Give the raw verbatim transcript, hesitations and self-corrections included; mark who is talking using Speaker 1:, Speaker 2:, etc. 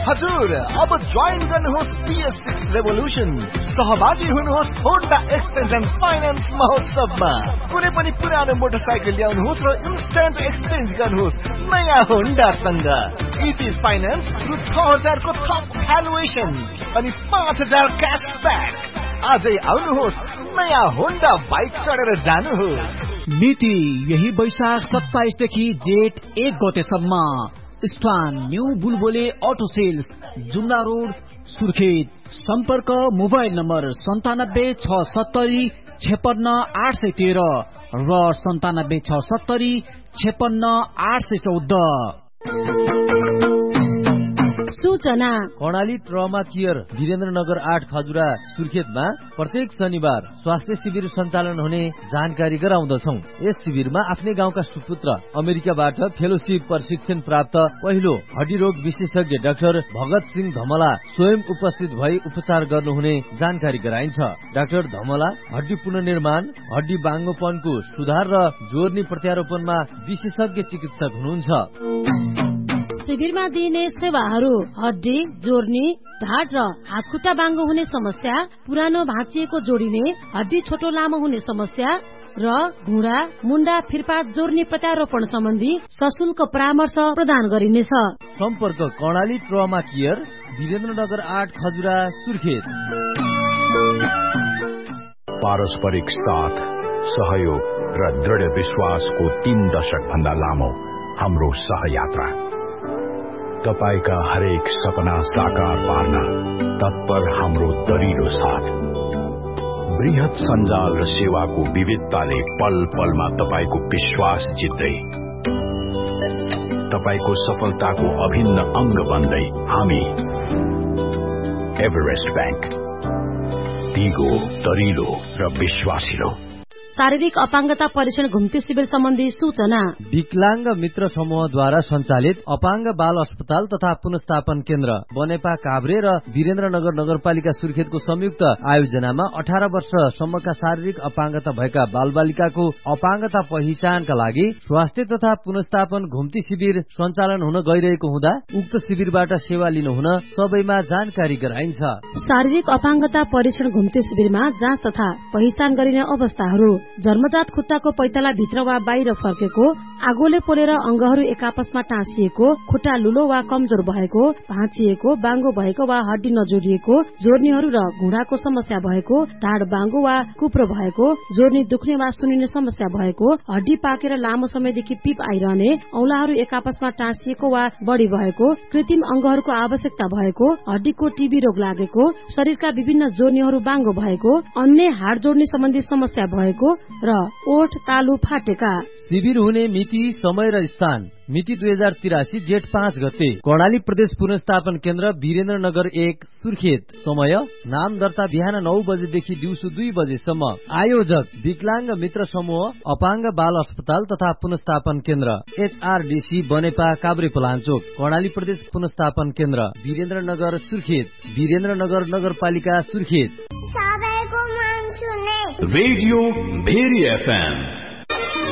Speaker 1: हजुर अब जोइन गर्नुहोस् पी एस सिक्स रेभोल्युसन। सहभागी हुनुहोस् होन्डा एक्सचेन्ज एन्ड फाइनान्स महोत्सवमा। कुनै पनि पुरानो मोटरसाइकल ल्याउनुहोस् र इन्स्ट्यान्ट एक्सचेन्ज गर्नुहोस् नयाँ होन्डासँग। इजी फाइनान्स रु छ हजारको थप भ्यालुएसन अनि पाँच हजार क्यासब्याक। आजै आउनुहोस् नयाँ होन्डा बाइक चढेर जानुहोस्।
Speaker 2: मिति यही वैशाख सत्ताइसदेखि जेठ एक गतेसम्म। स्थान न्यू बुलबुले auto sales, Jumla road, Surkhet. सम्पर्क मोबाइल नम्बर सन्तानब्बे छ सत्तरी छेपन्न आठ सय तेह्र र सन्तानब्बे छ सत्तरी छेपन्न आठ सय चौध।
Speaker 3: सूचना
Speaker 4: कर्णाली ट्रमा केयर वीरेन्द्रनगर आठ खजुरा सुर्खेतमा प्रत्येक शनिबार स्वास्थ्य शिविर सञ्चालन हुने जानकारी गराउँदछौ। यस शिविरमा आफ्नै गाउँका सुपुत्र अमेरिकाबाट फेलोशिप प्रशिक्षण प्राप्त पहिलो हड्डी रोग विशेषज्ञ डाक्टर भगत सिंह धमला स्वयं उपस्थित भई उपचार गर्नुहुने जानकारी गराइन्छ। डाक्टर धमला हड्डी पुनर्निर्माण, हड्डी बाङ्गोपनको सुधार र जोर्नी प्रत्यारोपणमा विशेषज्ञ चिकित्सक हुनुहुन्छ।
Speaker 3: शिविरमा दिइने सेवाहरू हड्डी जोर्नी, ढाड र हातखुट्टा बाङ्गो हुने समस्या, पुरानो भाँचिएको जोडिने, हड्डी छोटो लामो हुने समस्या र घुँडा मुन्डा फिरपाट जोर्नी प्रत्यारोपण सम्बन्धी सशुल्क परामर्श प्रदान गरिनेछ।
Speaker 4: सम्पर्क कर्णाली ट्रमा केयर वीरेन्द्रनगर आठ खजुरा सुर्खेत।
Speaker 5: पारस्परिक साथ, सहयोग र दृढ विश्वासको तीन दशक भन्दा लामो हाम्रो सहयात्रा। तपाईका हरेक सपना साकार पार्न तत्पर हाम्रो दरिलो साथ। बृहत सञ्जाल र सेवाको विविधताले पल पलमा तपाईको विश्वास जित्दै, तपाईको सफलताको अभिन्न अंग बन्दै हामी एभरेस्ट बैंक, दिगो, दरिलो र विश्वासिलो।
Speaker 3: शारीरिक अपाङ्गता परीक्षण घुम्ती शिविर सम्बन्धी सूचना
Speaker 4: विकलांग मित्र समूहद्वारा सञ्चालित अपाङ्ग बाल अस्पताल तथा पुनर्स्थापन केन्द्र बनेपा काभ्रे र वीरेन्द्रनगर नगरपालिका सुर्खेतको संयुक्त आयोजनामा अठार वर्षसम्मका शारीरिक अपाङ्गता भएका बालबालिकाको अपाङ्गता पहिचानका लागि स्वास्थ्य तथा पुनर्स्थापन घुम्ती शिविर सञ्चालन हुन गइरहेको हुँदा उक्त शिविरबाट सेवा लिनु हुन सबैमा जानकारी गराइन्छ।
Speaker 3: शारीरिक अपाङ्गता परीक्षण घुम्ती शिविरमा जाँच तथा पहिचान गरिने अवस्थाहरू: जन्मजात खुट्टाको पैताला भित्र वा बाहिर फर्केको, आगोले पोलेर अंगहरू एकापसमा टाँसिएको, खुट्टा लुलो वा कमजोर भएको, भाँचिएको, बाङ्गो भएको वा हड्डी नजोडिएको, जोर्नीहरू र घुँडाको समस्या भएको, ढाड बाङ्गो वा कुप्रो भएको, जोर्नी दुख्ने वा सुनिने समस्या भएको, हड्डी पाकेर लामो समयदेखि पिप आइरहने, औंलाहरू एकापसमा टाँसिएको वा बढ़ी भएको, कृत्रिम अंगहरूको आवश्यकता भएको, हड्डीको टीबी रोग लागेको, शरीरका विभिन्न जोर्नीहरू बाङ्गो भएको, अन्य हाड जोड्ने सम्बन्धी समस्या भएको र ओठ तालु फाटेका।
Speaker 4: शिविर हुने मिति, समय र स्थान: मिति दुई हजार तिरासी जेठ पाँच गते, कर्णाली प्रदेश पुनर्स्थापन केन्द्र वीरेन्द्रनगर एक सुर्खेत। समय नाम दर्ता बिहान नौ बजेदेखि दिउँसो दुई बजेसम्म। आयोजक विकलांग मित्र समूह अपाङ्ग बाल अस्पताल तथा पुनर्स्थापन केन्द्र, एचआरडीसी बनेपा काभ्रे पलाञ्चोक, कर्णाली प्रदेश पुनर्स्थापन केन्द्र वीरेन्द्रनगर सुर्खेत, वीरेन्द्रनगर नगरपालिका सुर्खेत।
Speaker 6: Radio very FM